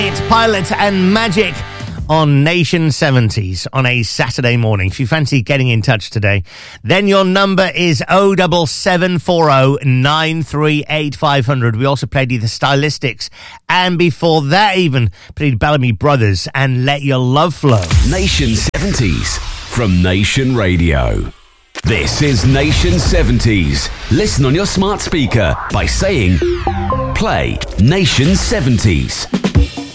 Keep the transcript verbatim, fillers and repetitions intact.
It's Pilot and Magic on Nation seventies on a Saturday morning. If you fancy getting in touch today, then your number is oh seven seven four oh nine three eight five hundred. We also played you the Stylistics, and before that even played Bellamy Brothers and Let Your Love Flow. Nation seventies from Nation Radio. This is Nation seventies. Listen on your smart speaker by saying, play Nation seventies.